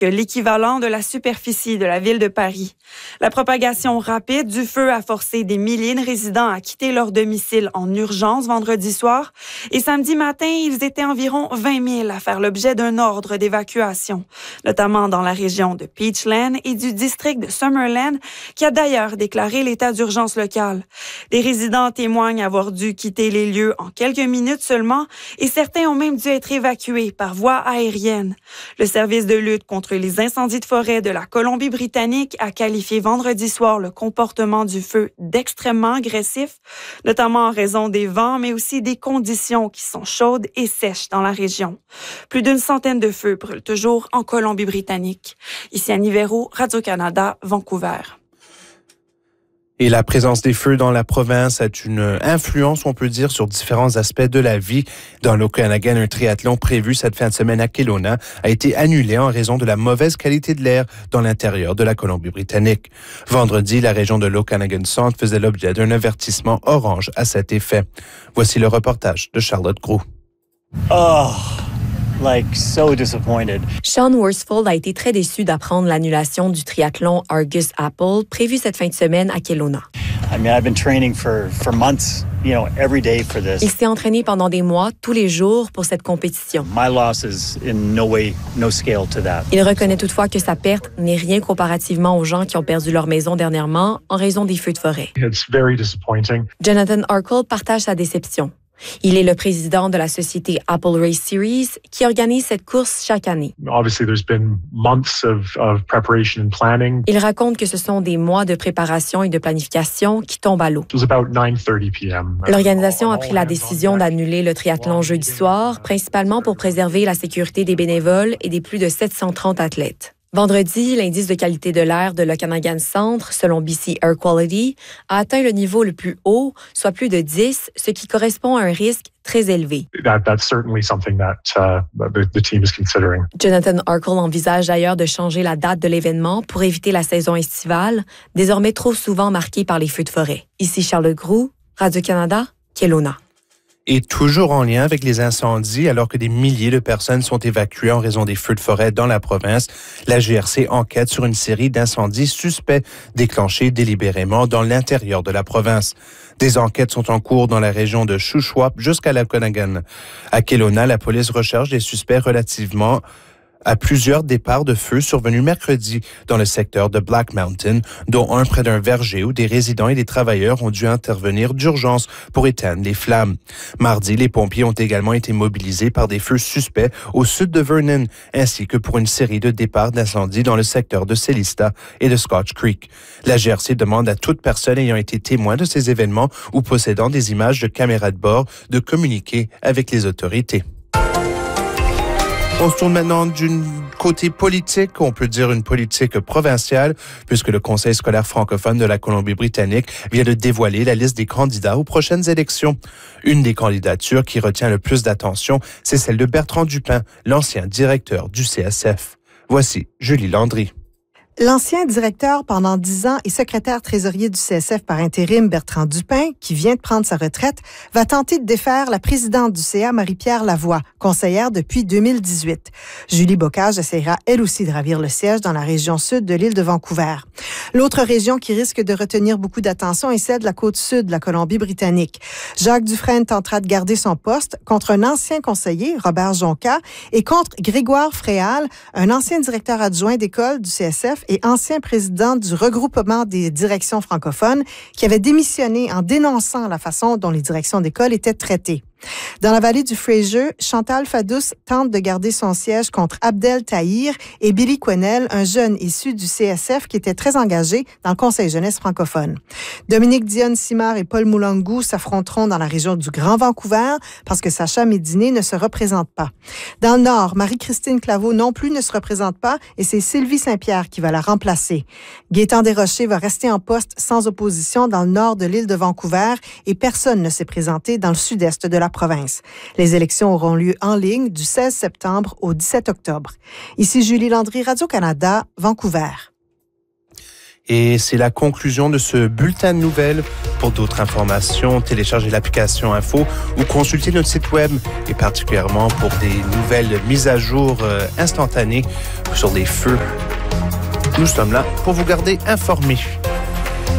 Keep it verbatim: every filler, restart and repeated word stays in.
l'équivalent de la superficie de la ville de Paris. La propagation rapide du feu a forcé des milliers de résidents à quitter leur domicile en urgence vendredi soir et samedi matin, ils étaient environ vingt mille à faire l'objet d'un ordre d'évacuation, notamment dans la région de Peachland et du district de Summerland, qui a d'ailleurs déclaré l'état d'urgence local. Des résidents témoignent avoir dû quitter les lieux en quelques minutes seulement et certains ont même dû être évacués par voie aérienne. Le service de lutte contre les incendies de forêt de la Colombie-Britannique a qualifié vendredi soir le comportement du feu d'extrêmement agressif, notamment en raison des vents, mais aussi des conditions qui sont chaudes et sèches dans la région. Plus d'une centaine de feux brûlent toujours en Colombie-Britannique. Ici Annie Verreau, Radio-Canada, Vancouver. Et la présence des feux dans la province a une influence, on peut dire, sur différents aspects de la vie. Dans l'Okanagan, un triathlon prévu cette fin de semaine à Kelowna a été annulé en raison de la mauvaise qualité de l'air dans l'intérieur de la Colombie-Britannique. Vendredi, la région de l'Okanagan Centre faisait l'objet d'un avertissement orange à cet effet. Voici le reportage de Charlotte Groux. Oh, like so disappointed. Sean Worsfold a été très déçu d'apprendre l'annulation du triathlon Argus Apple prévu cette fin de semaine à Kelowna. I mean, I've been training for, for months, you know, every day for this. Il s'est entraîné pendant des mois, tous les jours, pour cette compétition. My loss is in no way, no scale to that. Il reconnaît toutefois que sa perte n'est rien comparativement aux gens qui ont perdu leur maison dernièrement en raison des feux de forêt. It's very disappointing. Jonathan Arkle partage sa déception. Il est le président de la société Apple Race Series qui organise cette course chaque année. Obviously, there's been months of, of preparation and planning. Il raconte que ce sont des mois de préparation et de planification qui tombent à l'eau. It was about nine thirty p.m. L'organisation a pris la décision d'annuler le triathlon jeudi soir, principalement pour préserver la sécurité des bénévoles et des plus de sept cent trente athlètes. Vendredi, l'indice de qualité de l'air de l'Okanagan Centre, selon B C Air Quality, a atteint le niveau le plus haut, soit plus de dix, ce qui correspond à un risque très élevé. That, that's certainly something that uh, the, the team is considering. Jonathan Arkle envisage d'ailleurs de changer la date de l'événement pour éviter la saison estivale, désormais trop souvent marquée par les feux de forêt. Ici Charlotte Groux, Radio-Canada, Kelowna. Et toujours en lien avec les incendies, alors que des milliers de personnes sont évacuées en raison des feux de forêt dans la province, la G R C enquête sur une série d'incendies suspects déclenchés délibérément dans l'intérieur de la province. Des enquêtes sont en cours dans la région de Shuswap jusqu'à l'Okanagan. À Kelowna, la police recherche des suspects relativement à plusieurs départs de feu survenus mercredi dans le secteur de Black Mountain, dont un près d'un verger où des résidents et des travailleurs ont dû intervenir d'urgence pour éteindre les flammes. Mardi, les pompiers ont également été mobilisés par des feux suspects au sud de Vernon, ainsi que pour une série de départs d'incendie dans le secteur de Celista et de Scotch Creek. La G R C demande à toute personne ayant été témoin de ces événements ou possédant des images de caméras de bord de communiquer avec les autorités. On se tourne maintenant d'une côté politique, on peut dire une politique provinciale, puisque le Conseil scolaire francophone de la Colombie-Britannique vient de dévoiler la liste des candidats aux prochaines élections. Une des candidatures qui retient le plus d'attention, c'est celle de Bertrand Dupin, l'ancien directeur du C S F. Voici Julie Landry. L'ancien directeur pendant dix ans et secrétaire trésorier du C S F par intérim, Bertrand Dupin, qui vient de prendre sa retraite, va tenter de défaire la présidente du C A, Marie-Pierre Lavoie, conseillère depuis deux mille dix-huit. Julie Bocage essaiera elle aussi de ravir le siège dans la région sud de l'île de Vancouver. L'autre région qui risque de retenir beaucoup d'attention est celle de la côte sud de la Colombie-Britannique. Jacques Dufresne tentera de garder son poste contre un ancien conseiller, Robert Jonca, et contre Grégoire Fréal, un ancien directeur adjoint d'école du C S F et ancien président du regroupement des directions francophones qui avait démissionné en dénonçant la façon dont les directions d'école étaient traitées. Dans la vallée du Fraser, Chantal Fadous tente de garder son siège contre Abdel Tahir et Billy Quennel, un jeune issu du C S F qui était très engagé dans le Conseil jeunesse francophone. Dominique Dionne-Simard et Paul Moulangou s'affronteront dans la région du Grand Vancouver parce que Sacha Médiné ne se représente pas. Dans le Nord, Marie-Christine Claveau non plus ne se représente pas et c'est Sylvie Saint-Pierre qui va la remplacer. Gaétan Desrochers va rester en poste sans opposition dans le nord de l'île de Vancouver et personne ne s'est présenté dans le sud-est de la province. Les élections auront lieu en ligne du seize septembre au dix-sept octobre. Ici Julie Landry, Radio-Canada, Vancouver. Et c'est la conclusion de ce bulletin de nouvelles. Pour d'autres informations, téléchargez l'application Info ou consultez notre site web, et particulièrement pour des nouvelles mises à jour euh, instantanées sur des feux. Nous sommes là pour vous garder informés.